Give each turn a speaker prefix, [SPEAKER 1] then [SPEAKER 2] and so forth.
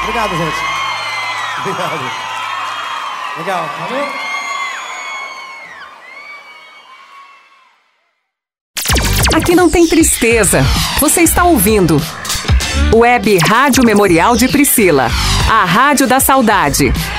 [SPEAKER 1] Obrigado, gente. Obrigado. Legal. Valeu.
[SPEAKER 2] Aqui não tem tristeza. Você está ouvindo Web Rádio Memorial de Priscila, a Rádio da Saudade.